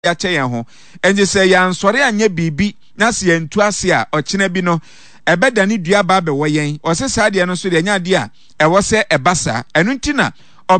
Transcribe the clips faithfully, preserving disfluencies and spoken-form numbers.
ya che yen ho enje se ya nsore anye bibi na se yentu ase a ochene bi no ebeda ni dua ba be wo yen osesa de no so de nya de a ewo se ebasa enu ntina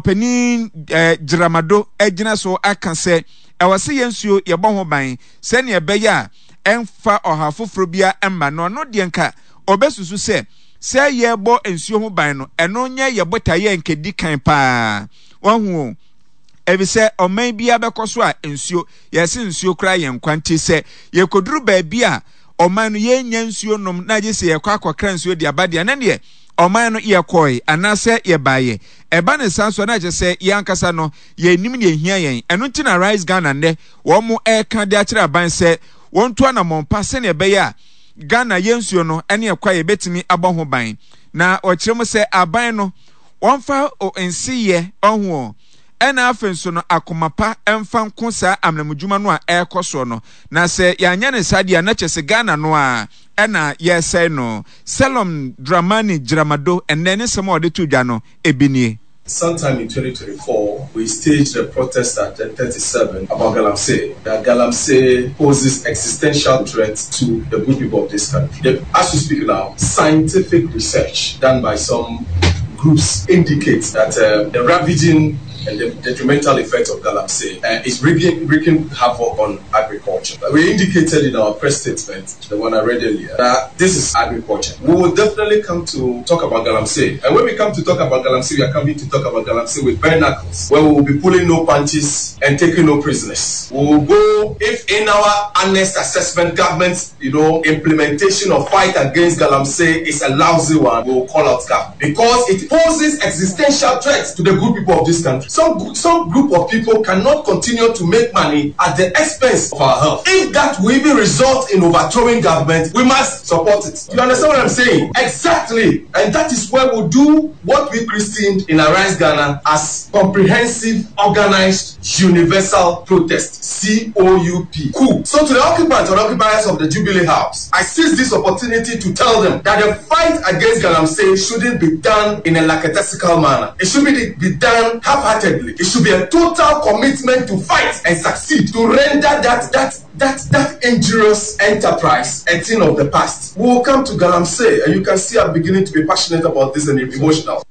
openi eh, Dramado ejina so aka se ewo se yensuo ye bo ho ban se ne ebe ya emfa oha foforo bia emma no no de nka obesusu se se ye bo ensuo ho ban no eno nya ye botaye nkedi kan pa wahu ebi se oman bia bekoso a ensuo yesi nsuo kra ye nkwanti se ye koduru ba bia oman no ye nya nsuo nom na je se ye kwa akokra nsuo de abadia na ne oman no ye koi anase ye baye eba ne sanso na je se ye ankasa no ye nim ne hia yen eno ntina Rise Ghana ne wo mo e ka de akira ban se wontu anamompa se ne be ya Ghana yensuo no ene ekwa ye betimi abɔ ho ban na ɔkyerem se aban no wonfa o ensiye ɔho ena afenso no akomapa emfa nko saa amnamudwuma no a ɛkɔso no na se yanya ne sadia na kyese Ghana no a ena yesɛ no Salom Dramani Dramado enne ne sema ɔde to dwa no ebinie. Sometime in twenty twenty-four, we staged a protest at thirty-seven about Galamsey. That Galamsey poses existential threat to the good people of this country. The, as we speak now, scientific research done by some groups indicates that uh, the ravaging and the detrimental effects of Galamsey uh, is wreaking, wreaking havoc on agriculture. We indicated in our press statement, the one I read earlier, that this is agriculture. We will definitely come to talk about Galamsey. And when we come to talk about Galamsey, we are coming to talk about Galamsey with bare knuckles, where we will be pulling no punches and taking no prisoners. We will go, if in our honest assessment, government's you know, implementation of fight against Galamsey is a lousy one, we will call out government. Because it poses existential threats to the good people of this country. Some, some group of people cannot continue to make money at the expense of our health. If that will even result in overthrowing government, we must support it. You understand what I'm saying? Exactly. And that is where we'll do what we christened in Rise Ghana as comprehensive, organized, universal protest. C O U P. Cool. So to the occupants or occupiers of the Jubilee House, I seize this opportunity to tell them that the fight against Galamsey shouldn't be done in a lackadaisical manner. It should be, be done half-heartedly. It should be a total commitment to fight and succeed, to render that that that that injurious enterprise a thing of the past. We will come to Galamsey, and you can see I'm beginning to be passionate about this and emotional.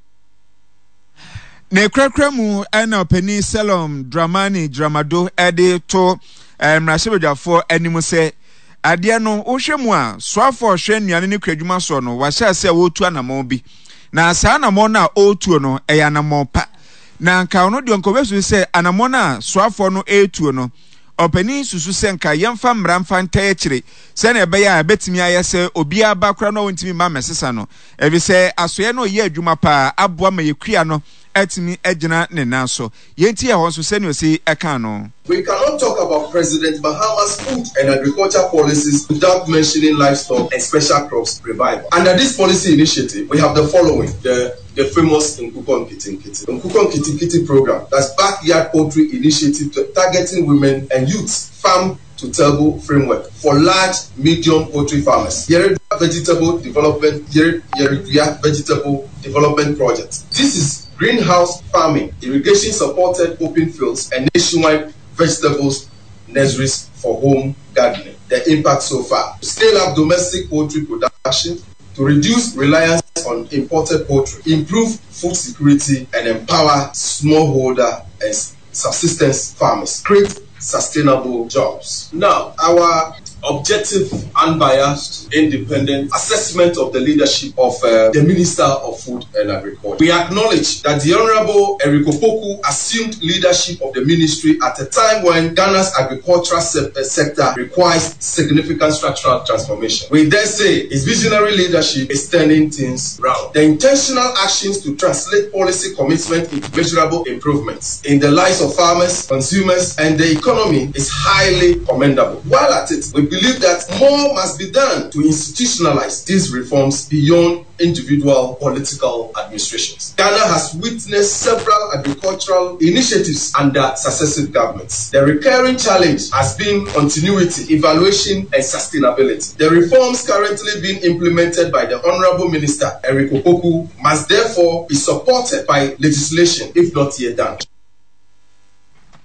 Ne krakramu ena openi Salom Dramani Dramado ede to mrashebejafo animu se ade no wohwemu a soafo hwe nnuane ne kradwuma so no wahya se wotu anamo bi na saa anamo na otu no eya anamo pa na nka ono de onko besu se anamo na soafo no etu no openi susu se nka yemfa mramfa ntaye kire se na ebe ya betimi ayese obi abakra no wontimi ma mesesa no ebi se asoye no ye adwuma pa aboa ma yekua no etimi ejina ne nanso yenti e ho so se ne osi eka no. We cannot talk about President Mahama's food and agriculture policies without mentioning livestock and special crops revival. Under this policy initiative, we have the following: the the famous Nkuko Nkiti Nkiti Nkuko Nkiti Nkiti program, that's backyard poultry initiative targeting women and youths, farm to table framework for large, medium poultry farmers. Yeridua vegetable development, Yeridua vegetable development project. This is greenhouse farming, irrigation supported open fields, and nationwide vegetables nurseries for home gardening. The impact so far: to scale up domestic poultry production, to reduce reliance on imported poultry, improve food security, and empower smallholder and subsistence farmers, create sustainable jobs. Now, our objective, unbiased, independent assessment of the leadership of uh, the Minister of Food and Agriculture. We acknowledge that the Honorable Eric Opoku assumed leadership of the ministry at a time when Ghana's agricultural se uh, sector requires significant structural transformation. We dare say his visionary leadership is turning things round. The intentional actions to translate policy commitment into measurable improvements in the lives of farmers, consumers, and the economy is highly commendable. While at it, we believe that more must be done to institutionalize these reforms beyond individual political administrations. Ghana has witnessed several agricultural initiatives under successive governments. The recurring challenge has been continuity, evaluation, and sustainability. The reforms currently being implemented by the Honorable Minister Eric Opoku must therefore be supported by legislation, if not yet done.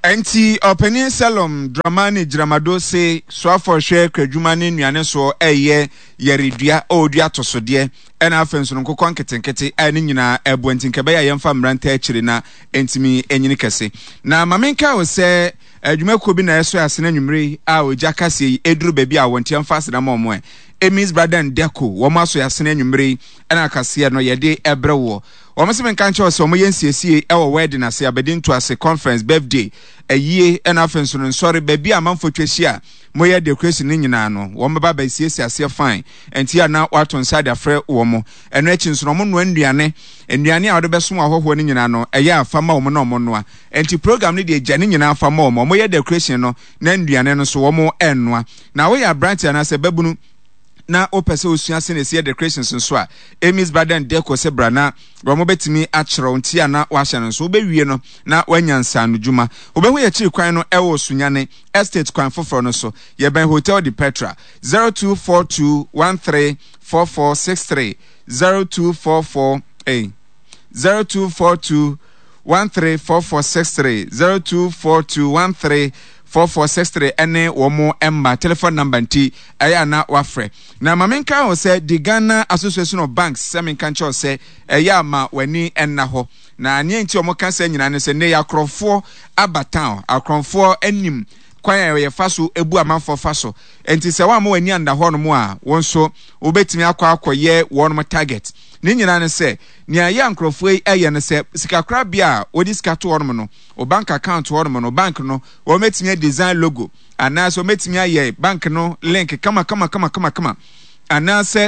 Enti openi Salom Dramani Dramado se so for share kwadwuma ne nuane so eye yeredua odua tosode ena afenso no kokon ketenkete ene nyina ebuantin kebe ya yemfa mranta akire na entimi enyini kese na mamenka wo se adwuma ko bi na yeso asena nwumre a oja kase eduru baby a wontiam fast na momo Emis brother and Deco wo maso yasena nwumre ena kase no yede ebrewo wo se menka nche wo se wo yensiesie e wo wedding ase abedin to ase conference birthday ayie ena afenso no sorry baby amanfo twehia moye decoration ni nyina no wo mbaba ba siesie ase fine enti ya na wato inside afre wo mo eno echi nso no mo no anuane anuane a wo de beso ahoho ni nyina no eye afama wo mo no mo noa enti program ni de gya ni nyina afama wo mo moye decoration no na anuane no so wo mo ennoa na wo ya branch na se babunu na opese osua se ne se decorations nso a Emis brother and Deco se brana wo betimi achero nti ana wa hye no so obewie no na wanyansa no dwuma obehu ye chiri kwan no ewo sunyane estate kwan foforo no so ye ben hotel de Petra zero two four two one three four four six three zero two four four eight zero two four two one three four four six three zero two four two one three four four six three ene womo emma telephone number nti eya na wafre na mamenka o se the Ghana Association of Banks semenka nche o se eya ma wani enna ho na anye nti omo kan se nyina ne se ne yakrofo abatan akrofo anim kwan ye faso ebu amanfo faso enti se wa mo wani anda ho no mo a wonso obetimi akwa akoye won target ni nyina ne se ni aya nkrofo eye ne se sikakra bia odi sikato won no o bank account won no bank no o metimi design logo ana so metimi aye bank no link kama kama kama kama kama ana se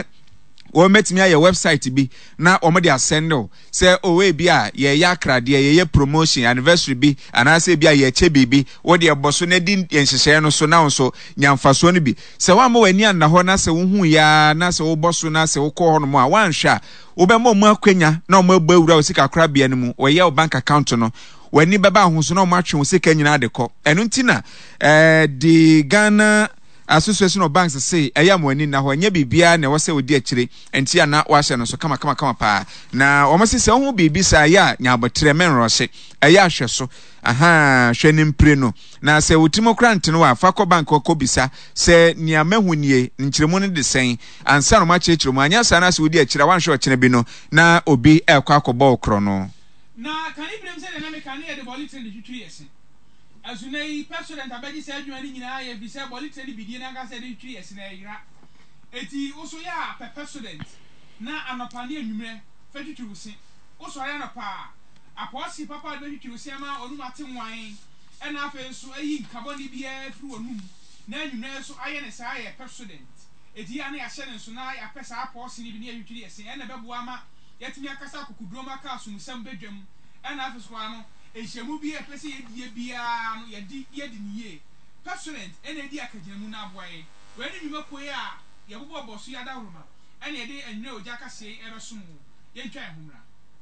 o metimi aye website bi na o mo de asendo se o we bi a ye yakrade ye ye promotion anniversary bi ana se bi a ye che bibi wo de eboso na di yenhyehyɛ no so na so nyamfaso no bi se wa mo wani anda ho na se wo hu ya na se wo boso na se wo kɔ ho no mo a wanhwa wo be mo mo akwanya na mo agba wura o sika kra bia no mu wo ye o bank account no wani beba ho so na mo atwe wo sika nyina de kɔ eno ntina eh the Ghana Association of Banks say eya mo ani na ho nya bibia na wo se odi akire enti ana wa hye no so kama kama kama pa na wo mo se se ho bibi sa ya nya abotre men rohye eya hwe so aha hwe ni mpre no na se wotimo krant no wa fa ko bank ko bisa se nia mahunie nkyeremu no de sen ansa no ma chechiro mo anya sa na se odi akire wan hwe okene bi no na obi ekwa akobɔ okro no na kan ibrem se na me kan e de bulletin de twitwi yesi azunai president abaji se adwani nyina ya bi se bulletin bi die na ga se de twitwi yesi na yira eti oso ya pe president na anopa ne anwumre fa twitwi wusi oso ya na pa aposi papa de twitwi wusi ma onu mate nwan e na afa so ayi nkaboni bi e fru onum na anwumre so aye ne sa ya president eti ya na ya hye ne so na ya pesa aposi ni bi ne twitwi yesi e na bebo ama yetimi akasa kokuduro maka asumsam bedwam e na afa so ano ehemu bi e pese ye bia no ye di ye di niye president ene di akaginamu na aboye we ni nyuma koye a ye bobo boso ya dawroma ene ye di enwe oja kase e beso mu ye ntwa ehumra.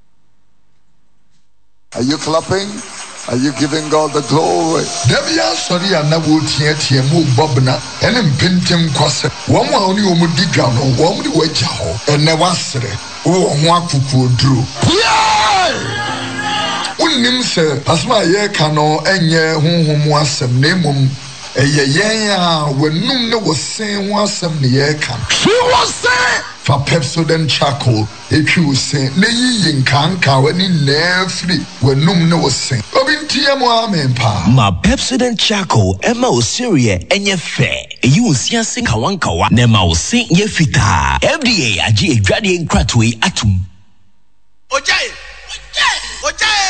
Are you clapping? Are you giving God the glory? Devia sorry na wo tie tie mu bobna ene mpentem kwase wo mo oni wo mu diga no wo mu di waja ho ene wasre wo ho akuku oduro unim se asma ye kano enye honhom asem na emom eye yen a wenum ne wo sen ho asem ne ye kan she was say for Pepsodent charcoal etwi wo sen ne yi nkanka wani na free wenum ne wo sen obi ntie mo amen pa ma Pepsodent charcoal ema o serie enye fe eyi wo sia se kawankawa na ma wo sen ye fita F D A agi edwade nkratwe atum ojae ojae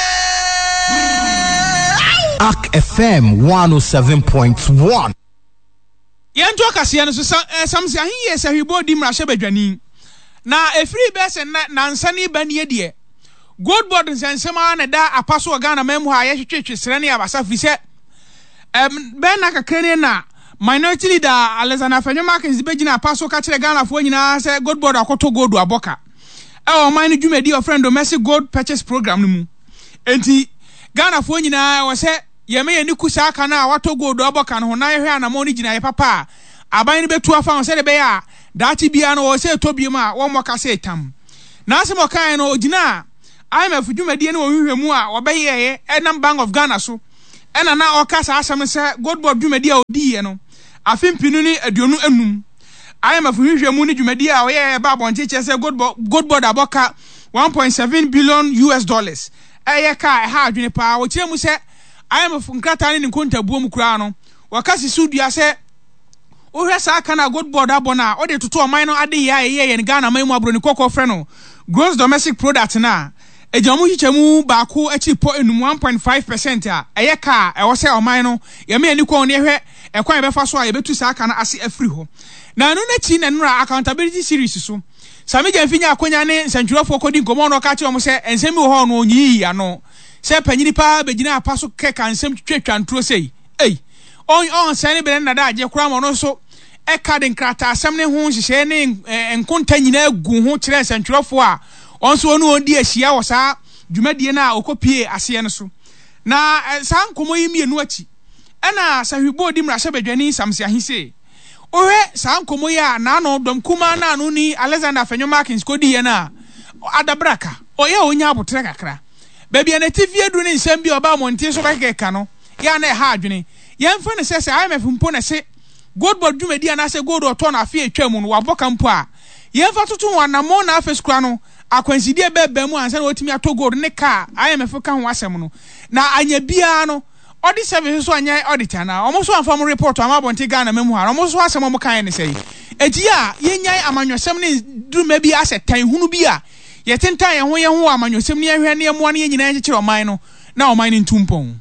A C F M one oh seven point one. Yanto akase no so samsi ahiye se hwibo di mrahye badwani na efiri be se na nsane ba ne de gold board nsensema na da apaso Ghana memu ha ye hwetwe sere ne abasa fi se em be na kakra na minority leader Alexander Fanyoma kan zibegina apaso ka kire Ghana fo nyina se gold board akoto gold aboka e o man no dwumedi of friend domestic gold purchase program no mu enti Ghana fo nyina wo se yeme ye ni kusa aka na wato gold aboka no na yehwe anamo ni gina ye papa aban ni betu afa wo se de be ya dachi bia no wo se tobiem a wo moka se tam na asem okan no gina I M F dwumadi ne wo hwehwemu a wo be ye ye enam Bank of Ghana so ena na okasa asem se Godboard dwumadi a odi ye no afempinu ni aduonu enum I am a hwehwemu ni dwumadi a oye ba bonche che se Godboard Godboard aboka one point seven billion U S dollars eye ka ha adwene pa wo kire mu se I am a nkrata ni nkontabuo mu kura no wakasi sudua se ohwe sa aka na Godboard abona o de toto oman no ade ya ye ye Ghana man mu abro ni kokko frɛ no gross domestic product na ejamu hichemu baako achi po enum one point five percent a eye ka e wo se oman no ye me ani ko ne hwe e kwan be fa so a ye betu sa aka na ase afri ho na anu na chi na nura accountability series so sami je mfinya akonya ne nsantwerofo kodi nkomo no ka che omo se ensemi wo ho no onyi ya no se panyini pa begina apa so keka nsem twetwa ntro sei ei on on sane be na da aje kura mo no so e ka de nkrata asem ne ho hihye ne enkonta nyina agu ho kire nsantwerofo a on so onu odi ahia wo sa dwumadie na okopie ase ne so na sa nkomo yi mienu achi ena sahwibo di mra hyebadwani samse ahise ohe sa nkomo ya na no dom kuma na no ni Alexander Fenyo Markins kodi ye na adabraka oye onya abotre kakra baby na T V edu ni nsem bi oba monte so kakeka no ya na ha adwene yemfa ne sese I M F mpo na se Godboard dwumadi na se gold oto na afie atwam no waboka mpo a yemfa toto wanamo na afes kura no akwansidie bebe mu ansa na otimi ato gold ne ka I M F ka ho asem no na anya bia no odi service so anya auditor na omo so anfam report ama bonte Ghana memu ha omo so asem omo kan ne sei eti a yenyai amanwosem ne duruma bi asetan hunu bi a yetentan ye ho ye ho amanwosem ne ahwe ne emo ne nyina nkekere oman no na oman ne ntumpon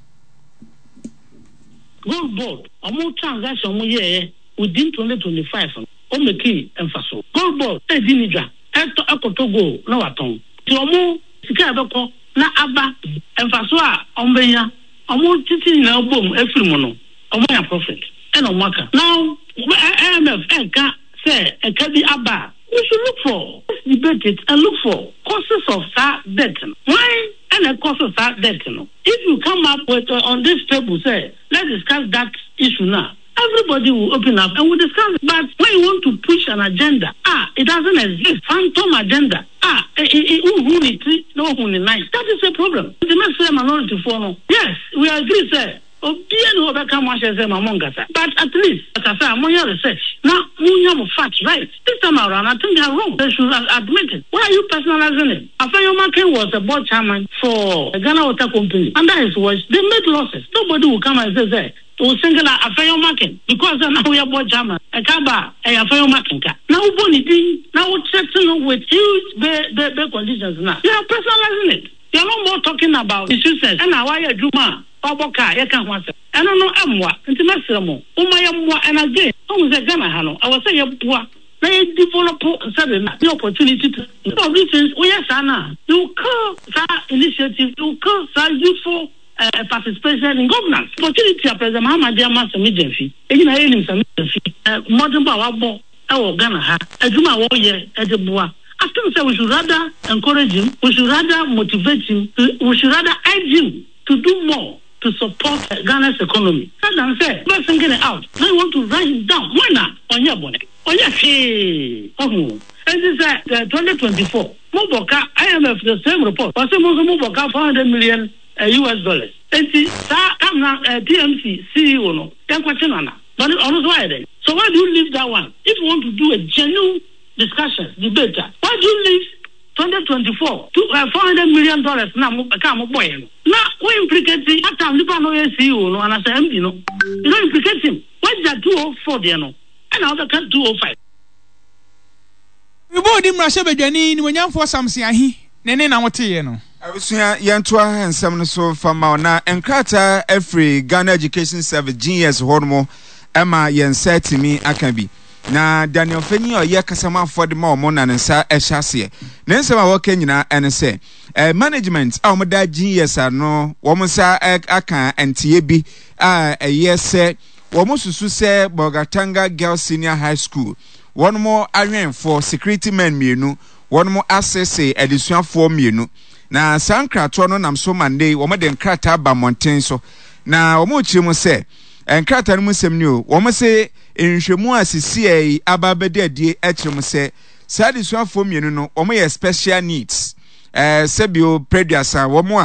Godboard omo transaction omo ye within twenty twenty-five o meki emfaso Godboard e di nidwa eto ekoto go na waton ti omo sika ebeko na aba emfaso a ombenya omo titi na obom efiri mo no omo ya profit and on maka now I M F enka say enka bi aba we should look for let's debate it and look for causes of that debt why and the causes of that debt no if you come up with uh, on this table say let's discuss that issue now everybody will open up and we'll discuss it. But when you want to push an agenda, ah, it doesn't exist. Phantom agenda. Ah, that is a problem. The next minority for yes, we agree, sir. But at least, as I say, I'm on your research. Now, we have facts, right? This time around, I think they are wrong. They should admit it. Why are you personalizing it? Afenyo Markin was a board chairman for the Ghana Water Company. Under his watch, they made losses. Nobody will come and say, say, to single out Afenyo Markin because now we are board chairman. A Kaba, a Afenyo Markin. Now, Bonnie, now we're threatening with huge bad conditions now. You are personalizing it. You are no more talking about issues. And now, why are Juma? Oboka, you can't want to. I don't know, I'm what, intimacy. Umayamwa, and again, I was a Ghana Hano. I was saying, they develop the opportunity to all these things. We are Sana. You call that initiative, you call that useful uh, participation in governance. Opportunity of President Muhammad Diamas Emergency. Again, I am some modern Bawabo, our Ghana, a Juma warrior at the Bois. I think that we should rather encourage him, we should rather motivate him, we should rather urge him to do more to support Ghana's economy. As I said, let's get it out. Now you want to write him down. Why not? On your bonnet. On your hey. Oh. And this is uh, twenty twenty-four. Moboka, I M F, the same report. But some of Moboka, four hundred million uh, U S dollars. And see, I'm not uh, T M C C E O. No. Then question on that. But honest why then? So why do you leave that one? If you want to do a genuine discussion, debate, why do you leave twenty twenty-four to uh, four hundred million dollars now? Come boy. Now we implicate him. At time, Lipa no C E O no, and I say, you know, you don't implicate him. Why is that two oh four there no? And other can two oh five. You bought him Russia Bedani when young for some Siahi, Nene na what you know. I was here, Yantua and some so from Mauna and Carter, every Ghana Education Service, G S Hormo, Emma Yen said to me, I can be. Na Daniel Fenny or Yakasama for the more mon and sa a chassis. Nancy walking in and say, eh, management, our mother G S are no, woman sa aka and T B, ah, a yes, say, woman to say Bogatanga Girls Senior High School. One more iron for security men, Minu, one more access, edition for Minu. Na Sankra Tono Nam so Monday, woman then crata by Montenso. Na Omochimo say, and crata musem new, woman say, in Shemua C A Ababede de Etchum say, Sadis one for me, no, or my special needs. Uh, Sebio Prediasa, one more,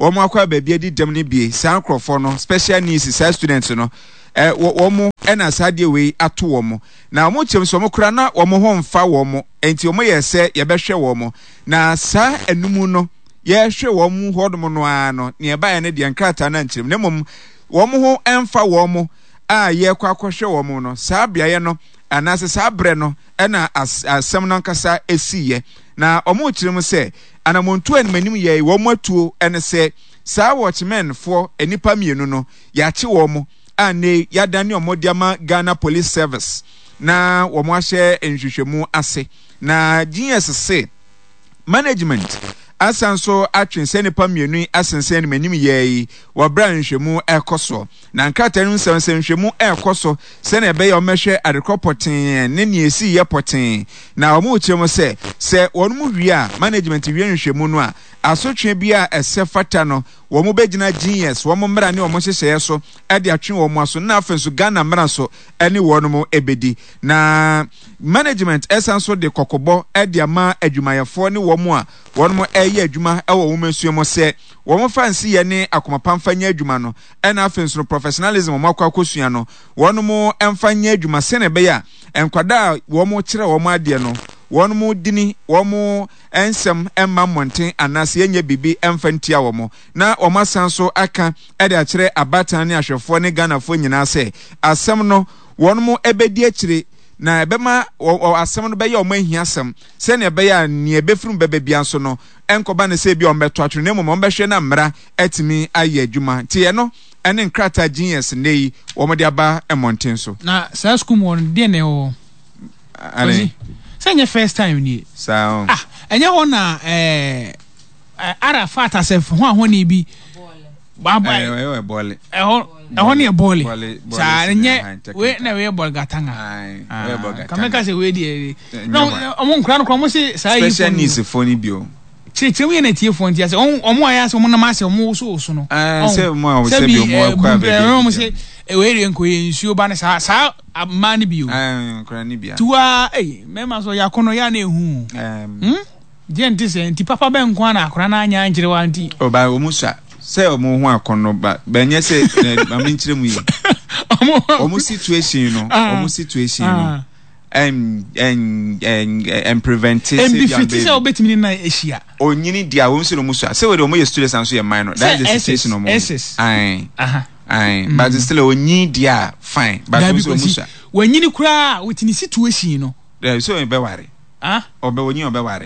wɔn akɔ baabi adi dɛm ne bie saa nkorɔfoɔ no special needs saa students no eh wɔn ɛna saa deɛ wei ato wɔn na wɔn kyɛm so wɔn kora na wɔn ho mfa wɔn enti wɔn yɛ sɛ yɛbɛhwɛ wɔn na saa enum no yɛhwɛ wɔn hɔdom no a no ne ɛbaa ne deɛ nkrataa na nkyerɛm na mmom wɔn ho ɛmfa wɔn a yɛkɔ akɔhwɛ wɔn no saa beaeɛ no anaasɛ saa brɛ no ɛna asɛm no nkasa esiiɛ na wɔn kyerɛm sɛ anamontu animanim yɛ wɔn atuo ɛne sɛ saa watchmen for enipa mienu no yɛakye wɔn a ne yadane wɔn de ama Ghana Police Service na wɔn ahyɛ nhwehwɛmu ase na G S C management asanso atwen sɛ nipa mienu asensen manim yɛyi wɔbra nhwɛmu ɛkɔso na nkrataa no nsɛm sɛ nhwɛmu ɛkɔso sɛ na ɛbɛyɛ ɔmɛhwɛ adekɔpɔten ne ne esi yɛ pɔten na wɔn kyerɛ sɛ sɛ wɔn mu wie a management wie nhwɛmu no a asotwe bi a ɛsɛ fata no wɔn bɛgyina G S wɔn mmara ne wɔn hyehyɛeɛ so ɛde atwe wɔn aso na afɛ nso Ghana mmara so ɛne wɔn mo ebedi na management ɛsan so de kɔkɔbɔ ɛde ama adwumayɛfoɔ ne wɔn a wɔn mo ɛyɛ adwuma ɛwɔ wɔn nsuo mo sɛ wɔn fansi yɛ ne akomapamfa nyɛ adwuma no ɛna afɛ nso professionalism wɔn akɔ akɔsua no wɔn mo ɛmfa nyɛ adwuma sɛnɛ bɛyɛ a nkwadaa wɔn mo kyerɛ wɔn adeɛ no wɔn mo dini wɔn mo ensɛm ɛmma mmɔnten anaasɛ yɛnyɛ bibi ɛmfa ntia wɔn mo na wɔn asan so aka ɛde akyerɛ abatan ne ahwɛfoɔ ne Ghanafoɔ nyinaa sɛ asɛm no wɔn mo ɛbɛdi akyire na ɛbɛma asɛm no bɛyɛ wɔn ahia asɛm sɛnea ɛbɛyɛ a nea ɛbɛfirim bɛbɛ bia nso no ɛnkɔba ne sɛ bi wɔn bɛto atwere na mmom wɔn bɛhwɛ na mmara ɛtumi ayɛ adwuma nti yɛ no ɛne nkrataa genius ne yi wɔn de aba mmɔnten so na saa school mu wɔn deɛ na ɛwɔ ane sɛnyɛ first time ni saa ah ɛnyɛ hɔ na ɛɛ Arafat asɛf ho a ho ne bi baba ɛyɛ bɔɔle ɛhɔ ɛhɔ ne bɔɔle saa ɛnyɛ we na we bɔɔle gatanga ah kameka sɛ we die no ɔmo nkura no kɔ ɔmo se saa yi special needs for ni bio kyerɛkyerɛ mu yɛ na tie fo nti asɛ ɔmo ayɛ asɛ ɔmo nam asɛ ɔmo so so no sɛ mo a sɛ bi ɔmo akɔ abɛdi ɔmo se ewe ri nko yɛ nsuo ba ne saa saa ama ne bio nkura ne bia tuwa eh mema so yakono ya na ehu hm je nti sɛ nti papa bɛ nko ana akora na anya nkyere wa nti o ba ɔmo sua sɛ ɔmo ho akono ba bɛnyɛ sɛ ma menkyerɛ mu yi ɔmo ɔmo situation no ɔmo situation no em en en en preventive em bifiti sɛ obetimi na ehia onyini dia wo nso no muso sɛ we de ɔmo yɛ students anso yɛ minor that is the situation ɔmo ai aha ai but still onyi dia fine but wo so muso wanyini kura witini situation no there so e be ware ah obe onyi obe ware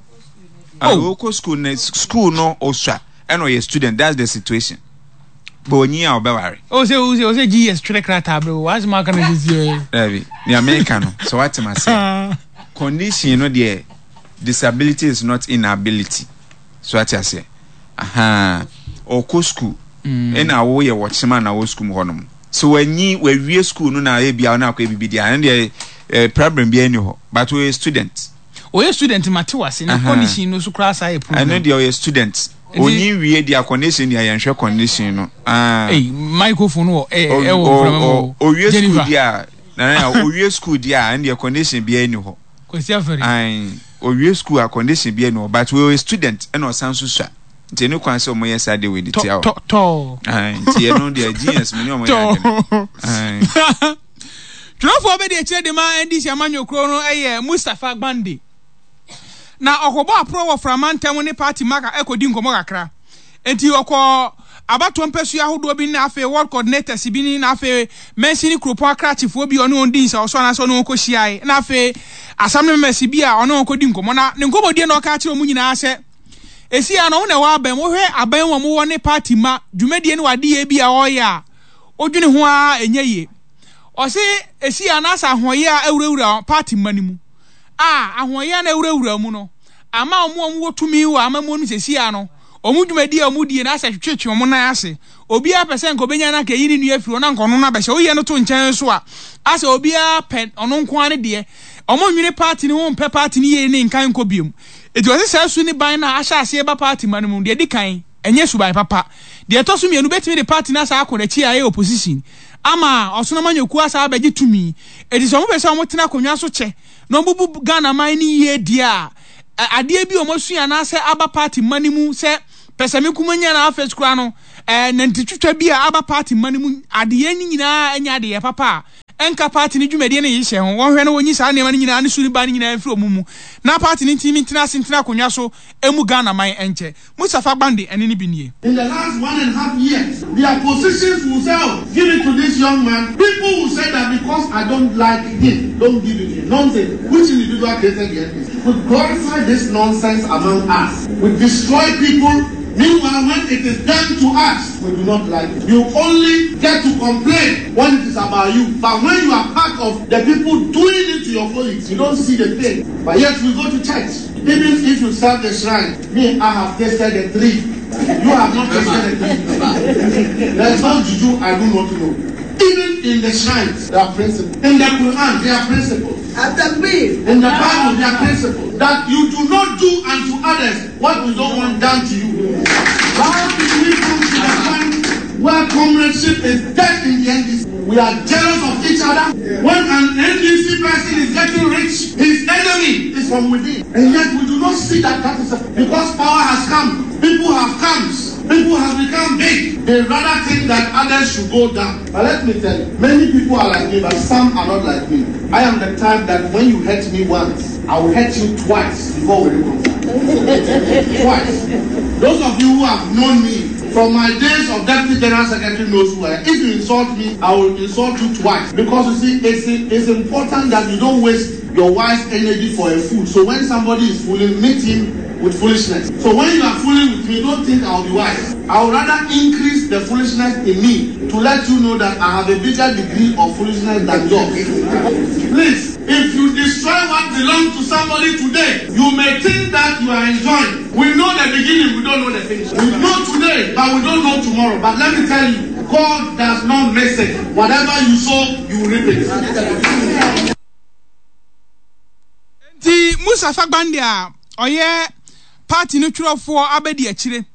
oh ko school ne school no osua and or student that's the situation but onyi a obe ware o se o se o se G S three krata bro what's my kind of this year David the American no so what am I say condition no there disability is not inability so what I say aha o ko school ena wo ye watchman na wo school ho no so wanyi we wie school no na e bia na akwa bibi dia and the problem be any ho but we student we student matewase na condition no so kra sa e problem and the student onyi wie dia condition dia yenhwe condition no ah eh microphone wo eh e wo problem o wie school dia na na o wie school dia and the condition be any ho question very ai o wie school a condition be any ho but we student and o sanso sua nti no kwan sɛ ɔmo yɛ saa de we detail to to ai nti no de genius me ne ɔmo yɛ ai trofo obedi ekyire de ma ndi si amanyokro no ɛyɛ Mustafa Gbande na ɔkɔbɔ apro wɔ Framantam ne party maka ekodi nkomo kakra enti ɔkɔ abato mpesu ahodo bi na afa world coordinators bi ni na afa mention kropo akrachifo bi ɔno ndi nsa ɔso na so no kɔhyiae na afa asamne memesi bi a ɔno kɔdi nkomo na ne nkomo die na ɔka kyerɛ mu nyinaa sɛ esi ano wo na wa aban wo hwe aban wo mo ne party ma dwumadie ne wade ye bi a ɔyɛ a odwene ho a enye ye ɔse esi anasa ahoye a awurawura party ma ni mu a ahoye na awurawura mu no ama omo omo wotumi wo ama mo no sesi ano omo dwumadie omo die na asa twetwe omo na ase obi a percent ko benya na ka yini nu afiri na nkono na bɛhyɛ oye no to nkyɛn so a asa obi a pen ɔno nko ane de omo nwene party ne ho mpe party ne ye ne nkan ko biem eti wase saa su ni ban na ahya ase ba party man mu de di kan enye su ban papa de eto su mienu betimi de party na sa akɔ chi aye opposition ama ɔsona manyoku asa abegi tumi eti so mo pese mo tena konwa so che no bubu Ghana man ni ye dia ade bi o mo sua na se aba party man mu se pesemi kumanya na afes kura no eh nantitwitwa bi a aba party mani mu ade ye ni nyina anya ade ye papa enka party ni dwumade ne yihye ho wonhwe no wonyi saa ne mani nyina ne suri ba ne nyina mfiri omumu na party ni ntimi ntina sentina konwa so emu Ghana man enche Musafa Bande ene ni binie. In the last one and a half years their positions will say, oh, give it to this young man. People will say that because I don't like him, don't give it him. Nonsense. Which individual created the enemies? We glorify this nonsense among us. We destroy people. Meanwhile, when it is done to us, we do not like it. You only get to complain when it is about you. But when you are part of the people doing it to your colleagues, you don't see the thing. But yet we go to church. Even if you serve the shrine, me, I have tasted the tree. You have not tasted the tree. There is no juju I do not know. Even in the shrines, there are principles. In the Quran, there are principles. In the Bible, there are principles. That you do not do unto others what we don't want done to you. How did we come to the point where comradeship is dead in the N D C? We are jealous of each other. When an N D C person is getting rich, his enemy is from within. And yet we do not see that that is a, because power has come, people have come, people have become big. They rather think that others should go down. But let me tell you, many people are like me, but some are not like me. I am the type that when you hurt me once, I will hurt you twice before we reconcile. Twice. Those of you who have known me from my days of Deputy General Secretary knows who I am. If you insult me, I will insult you twice. Because you see, it's, it's important that you don't waste your wife's energy for a fool. So when somebody is fooling, meet him with foolishness. So when you are fooling with me, don't think I'll be wise. I would rather increase the foolishness in me to let you know that I have a bigger degree of foolishness than yours. Please, if you destroy what belongs to somebody today, you may think that you are enjoying. We know the beginning, we don't know the finish. We know today, but we don't know tomorrow. But let me tell you, God does not mess it. Whatever you sow, you reap it. The Musafa Bande oye party no twrofo abedi akire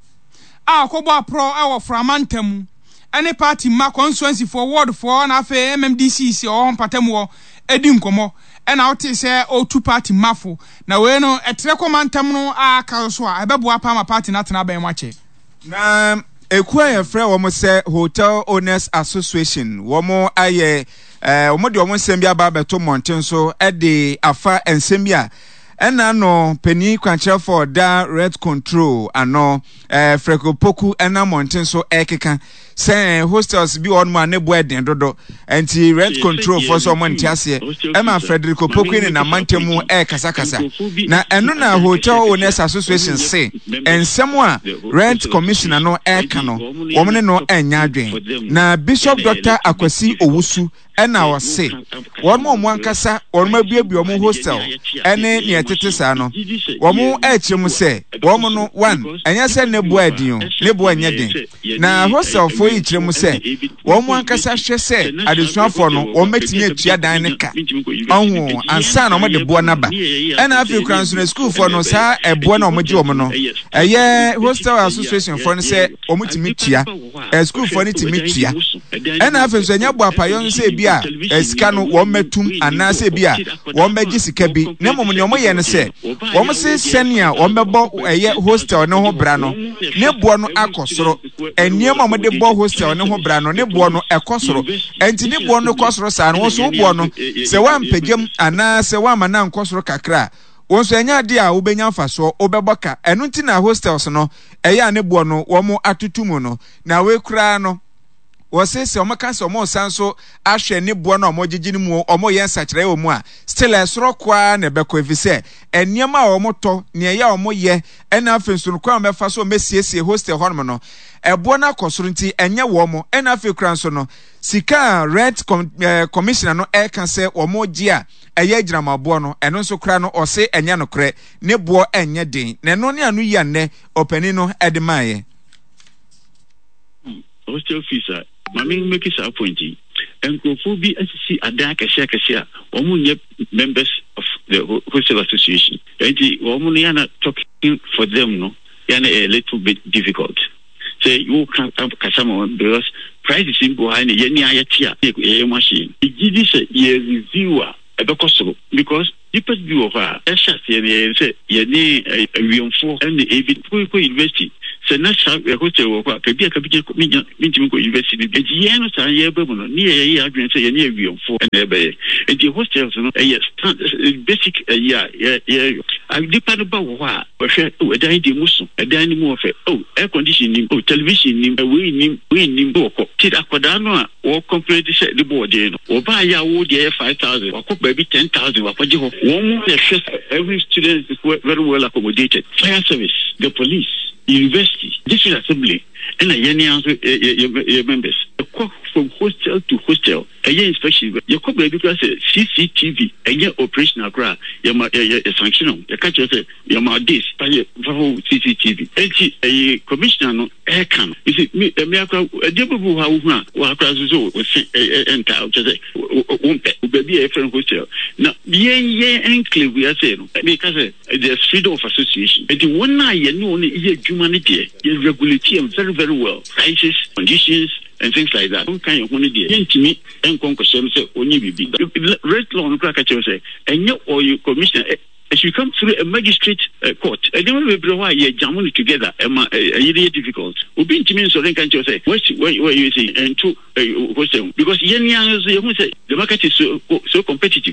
a akobo apro a woframantam ene party ma constituency for ward for na afa M M D C si o mpatam edi nkomo ena wote se o two party mafo na we no etre komantam no aka so a ebebo apa ma party na tena ban wache na ekwa ye frɛ wo mo se Hotel Owners Association wo mo aye eh wo mo de wo mo nsɛm bi aba beto monten so e de afa nsɛm bi a ena no peni kwankyerɛ for da red control ano eh Freko Poku ena monten so ekeka say hostels bi on ma ne bo eden dodo anti red control for so monte ase ema Frederico Poku ni na mantemu e kasa kasa na eno na Hotel Owners Association say ensem a rent commissioner no e ka no wo ne no enya adwen na Bishop Doctor Akwasi Owusu ena wo say won mo mo ankasa won ma biabia mo hostel ene ne etete sa no wo mo e kyem say wo mo no one enya se ne bo adin ne bo enya den na hostel fo yi kyerem se wo mo ankasa hwe se adesuafo no wo metimi atua dan ne ka onwo ansa na mo de bo na ba ena afi kranso na school fo no sa ebo na mo gye wo mo no eye hostel association fo no se wo metimi tua e school fo no timi tua ena afi so nya bo apayon se bi a esika no wo metum ana se bi a wo megye sika bi na mom ne wo ye ne se wo mo se senia wo mebo eye hostel no ho bra no ne bo no akosoro eniema mo de bo hostel ne ho bra no ne bo no ekosoro enti ne bo no kosoro sa no so bo no se wa mpegem ana se wa mana nkosoro kakra won so enya de a wo benya mfaso obeboka eno nti na hostels no eya ne bo no wo mo atutumu no na we kura no wose se omaka se omo sanso ahwe ne bo na omo gigi ne mu omo ye nsakire wo mu a still esoro kwa na beko efise eniema a omo to ne ya omo ye ena afenso no kwa mefa so mesiesie hostel honum no ebo na kosoro nti enye wo mo ena afi kranso no sika red com, uh, commissioner no e kan se omo gi a eye giramabo no eno nso kra no ose enye no kre ne bo enye den ne no ne anu ya ne opani no edemaye hostel officer mami make it a point and bi asisi adan kese kese a omo nye members of the hostel association and omo no yana talking for them no yana a little bit difficult say you can kasama because price is simple and yeni ayatia e machine igidi say ye reviewer ebekosoro because depend view of a esha say yeni wiemfo and the evit ko university se na sha e hostel wo kwa ka bia ka bia minya mintimi ko university e ji yen no sa ye ba mu no ni ye ye adwen se ye ne awiomfo na e ba ye e di hostels no e basic ya ya a dipa no ba wo a wo hwe o dan di musu e dan ni mu ofe oh air condition ni oh television ni we ni we ni bo ko ti akoda no a wo complete se the board no wo ba ya wo de five thousand wa ko ba bi ten thousand wa kwaje ho wo mu na hwe every student is very well accommodated. Fire service, the police, university, district assembly, and a yenny answer your members. From hostel to hostel, a year inspection, your corporate because C C T V, a year operational cry, your sanction, your catcher, your ma this, C C T V. A commissioner, air cam. You see, me, a miracle, a devil who have one class was enter out to say, baby, a friend hostel. Now, yeah, yeah, enclave, we are saying, because there's freedom of association. And the one night, you know, is humanity, is regulatory and very, very well. Prices, conditions, and things like that. Don't kind of money there. To me, and concussion say only be red law crack at you say, and you or you commissioner as you come through a magistrate uh, court. I don't know why you're jamming together. A really difficult. We've been to me so then can't you say where where you say and two hostel because yen say the market is so so competitive.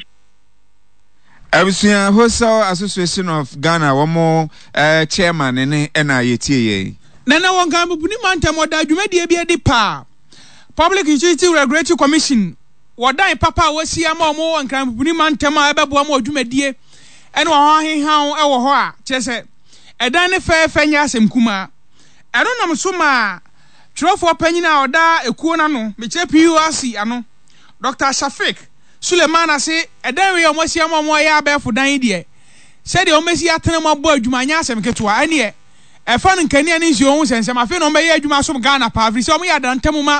Abusia Hostel Association of Ghana, one more uh, chairman in N I A T A. Nana one can be Puniman or that you may be a depa. Public Utility Regulatory Commission. What die Papa was here more and can Puniman Tama Ababuamo Jumedie and Wahi how our hoa, Chese. A dine fair Fenya Semkuma. I don't know Suma. Trough for Penina or da a Kuanano, Miche P U R C, ano. Doctor Shafik. Sulemana say a day almost yama moya bear for dying dear. Said the Omesia Tenema boy Jumania Sem Ketua, and ye a fun and Kenyan is your own sense. I'm afraid no may Juma some Ghana Pavri, so me adan Temuma,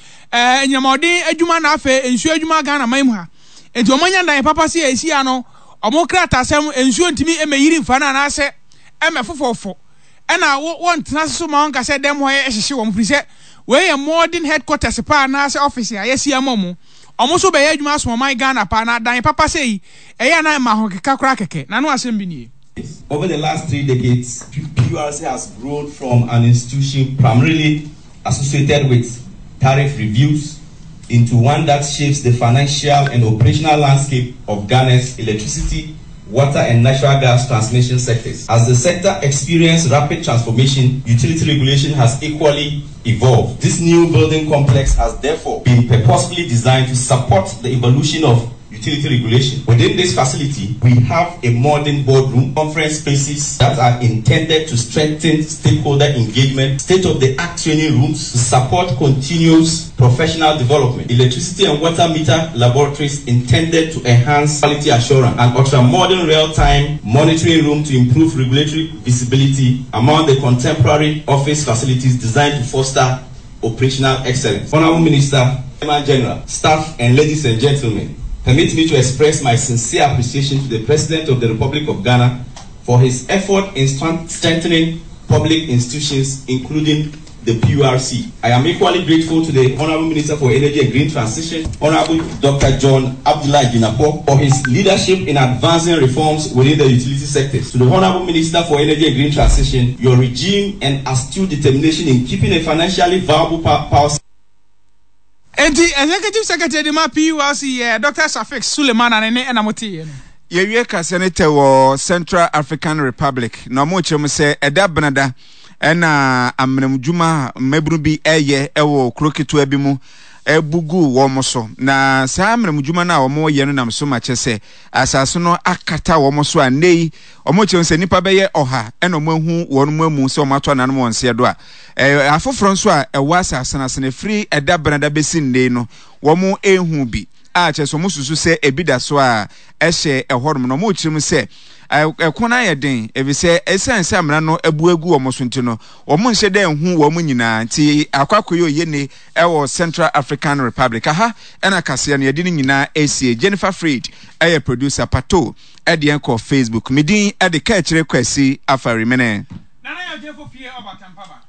and Yamodi, a Juma Nafe, and Sue Juma Ghana Maimha. And to Omanya and Papa see a Siano, or more crata some, and soon to me a eating fun and I say, I'm a four. And I want Nasu Monk, I said them where she won't present, where a modern headquarters, a partner's office, I see a momo. Almost obey you must my Ghana pana dan papa say e ya na ma ho keka kra keke na no asem bi ni. Over the last three decades, P U R C has grown from an institution primarily associated with tariff reviews into one that shapes the financial and operational landscape of Ghana's electricity, water and natural gas transmission sectors. As the sector experienced rapid transformation, utility regulation has equally evolved. This new building complex has therefore been purposefully designed to support the evolution of utility regulation. Within this facility, we have a modern boardroom, conference spaces that are intended to strengthen stakeholder engagement, state-of-the-art training rooms to support continuous professional development, electricity and water meter laboratories intended to enhance quality assurance, and ultra-modern real-time monitoring room to improve regulatory visibility among the contemporary office facilities designed to foster operational excellence. Honorable Minister, Chairman General, staff, and ladies and gentlemen, permit me to express my sincere appreciation to the President of the Republic of Ghana for his effort in strengthening public institutions, including the P U R C. I am equally grateful to the Honorable Minister for Energy and Green Transition, Honorable Doctor John Abdullahi Jinapor, for his leadership in advancing reforms within the utility sectors. To the Honorable Minister for Energy and Green Transition, your regime and astute determination in keeping a financially viable power sector. And the Executive Secretary of P U R C, Doctor Shafik Suleiman and Enamoti. Yeweka Senator wa Central African Republic. Na mo chemu se eda benada ena amnem juma mebru bi eye ewo kroketu abi mu ebugu wo moso na saa amnem juma na wo mo ye no nam so ma chese asaso no akata wo moso anei omo chemu se nipa beye oha ena mo hu wo no mamu se o mato na no wonse do a eh afoforo so a ewa asase na sene free eda benada besi ndei no wo mo ehu bi a cheso mo susu se ebida so a ehye ehorom no mo chemu se ekona yeden ebise esense amra no ebuegu wo mosonti no wo mo nhye den hu wo mo nyina nti akwakoyo yene ewo Central African Republic aha ena kase no yedi nyina esie Jennifer Fried eye producer Pato ede enko Facebook midin ede ka kire kwasi afari mene nana ya jefo fie obatampaba